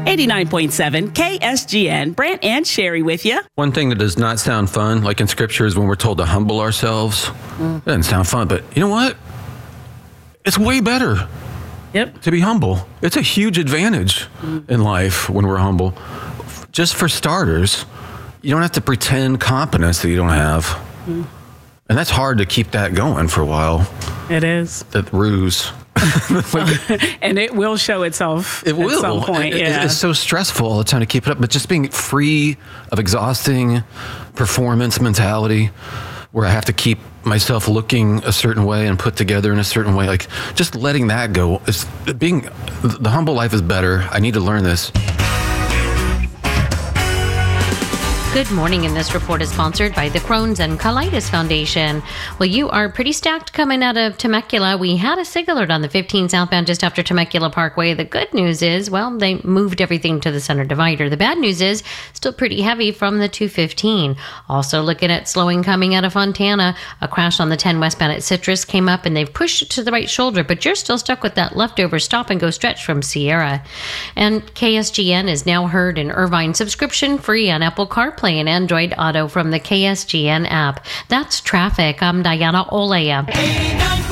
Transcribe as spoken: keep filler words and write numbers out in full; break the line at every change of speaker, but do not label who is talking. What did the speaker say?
eighty-nine point seven K S G N, Brant and Sherry with you.
One thing that does not sound fun, like in scripture, is when we're told to humble ourselves. Mm. It doesn't sound fun, but you know what? It's way better.
Yep.
To be humble. It's a huge advantage mm. in life when we're humble. Just for starters, you don't have to pretend competence that you don't have. Mm. And that's hard to keep that going for a while.
It is.
That ruse.
And it will show itself
it will.
at some point.
It,
yeah.
It's so stressful all the time to keep it up, but just being free of exhausting performance mentality where I have to keep myself looking a certain way and put together in a certain way, like just letting that go. It's, being the humble life is better. I need to learn this.
Good morning, and this report is sponsored by the Crohn's and Colitis Foundation. Well, you are pretty stacked coming out of Temecula. We had a SIG alert on the fifteen southbound just after Temecula Parkway. The good news is, well, they moved everything to the center divider. The bad news is still pretty heavy from the two fifteen. Also looking at slowing coming out of Fontana. A crash on the ten westbound at Citrus came up, and they've pushed it to the right shoulder, but you're still stuck with that leftover stop and go stretch from Sierra. And K S G N is now heard in Irvine, subscription free on Apple CarPlay and Android Auto from the K S G N app. That's traffic. I'm Diana Olea.